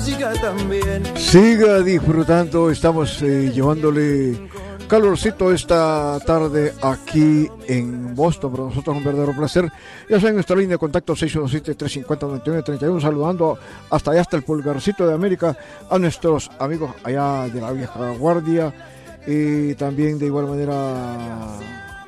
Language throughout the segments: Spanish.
Siga disfrutando, estamos llevándole calorcito esta tarde aquí en Boston. Para nosotros es un verdadero placer. Ya saben, nuestra línea de contacto 617-350-9931. Saludando hasta allá, hasta el pulgarcito de América, a nuestros amigos allá de la vieja guardia. Y también de igual manera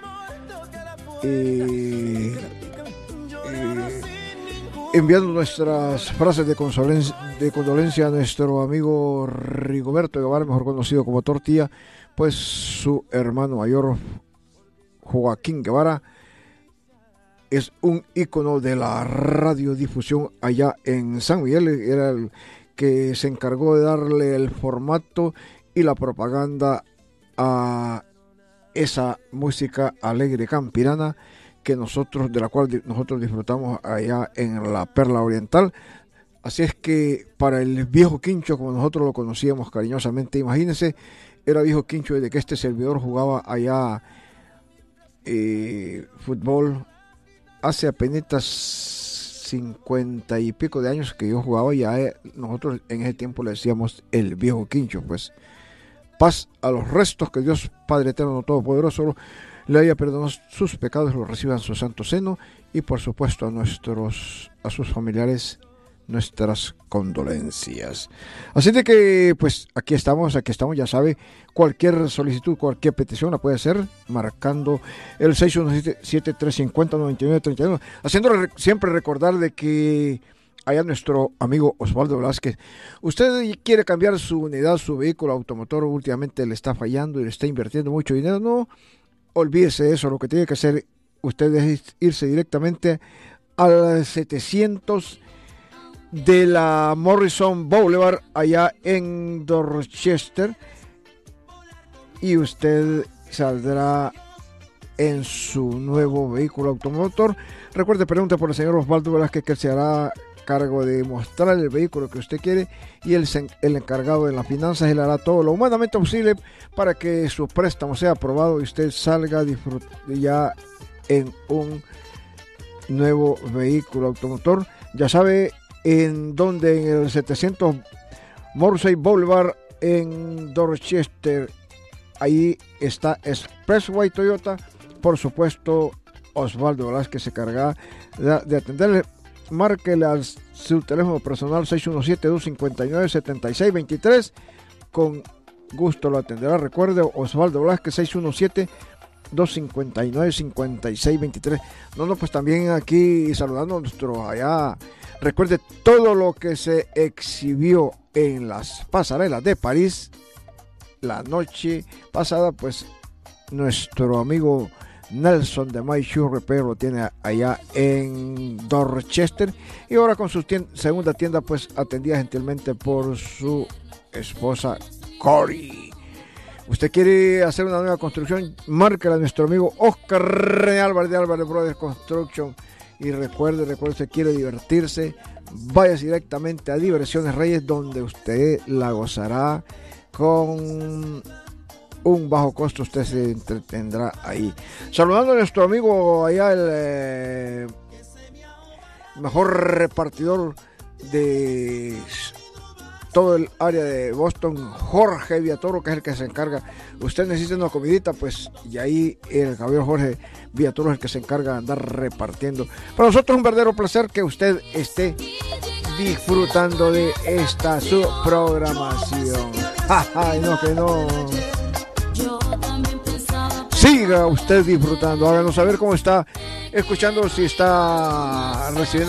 enviando nuestras frases de condolencia a nuestro amigo Rigoberto Guevara, mejor conocido como Tortilla, pues su hermano mayor Joaquín Guevara es un ícono de la radiodifusión allá en San Miguel. Era el que se encargó de darle el formato y la propaganda a esa música alegre campirana de la cual nosotros disfrutamos allá en la Perla Oriental. Así es que para el viejo Quincho, como nosotros lo conocíamos cariñosamente, imagínense, era viejo Quincho desde que este servidor jugaba allá fútbol hace apenas 50 y pico de años que yo jugaba. Ya nosotros en ese tiempo le decíamos el viejo Quincho. Pues paz a los restos, que Dios Padre Eterno Todopoderoso le haya perdonado sus pecados, los reciba en su santo seno, y por supuesto a sus familiares nuestras condolencias. Así de que pues aquí estamos, ya sabe, cualquier solicitud, cualquier petición la puede hacer marcando el 617-350-9931, haciendo siempre recordar de que allá nuestro amigo Osvaldo Velázquez, usted quiere cambiar su unidad, su vehículo automotor, últimamente le está fallando y le está invirtiendo mucho dinero. No olvídese de eso. Lo que tiene que hacer usted es irse directamente al 700 de la Morrison Boulevard allá en Dorchester, y usted saldrá en su nuevo vehículo automotor. Recuerde, pregunte por el señor Osvaldo Velázquez, que se hará cargo de mostrar el vehículo que usted quiere, y el encargado de las finanzas, él hará todo lo humanamente posible para que su préstamo sea aprobado y usted salga ya en un nuevo vehículo automotor. Ya sabe en donde, en el 700 Morrissey Boulevard en Dorchester, ahí está Expressway Toyota. Por supuesto, Osvaldo Velázquez se encarga de atenderle. Márquele a su teléfono personal 617-259-7623. Con gusto lo atenderá. Recuerde, Osvaldo Velázquez, 617-259-5623. Pues también aquí saludando a nuestro allá. Recuerde todo lo que se exhibió en las pasarelas de París la noche pasada. Pues nuestro amigo Nelson de My Shoe Repair lo tiene allá en Dorchester, y ahora con su segunda tienda pues atendida gentilmente por su esposa Cory. Usted quiere hacer una nueva construcción, márquela a nuestro amigo Oscar René Álvarez de Álvarez Brothers Construction. Y recuerde, usted quiere divertirse, váyase directamente a Diversiones Reyes, donde usted la gozará con un bajo costo. Usted se entretendrá ahí. Saludando a nuestro amigo allá, el mejor repartidor de todo el área de Boston, Jorge Villatoro, que es el que se encarga. Usted necesita una comidita, pues, y ahí el caballero Jorge Villatoro es el que se encarga de andar repartiendo. Para nosotros es un verdadero placer que usted esté disfrutando de esta su programación. Ay, no, que no. Siga usted disfrutando. Háganos saber cómo está escuchando, si está recibiendo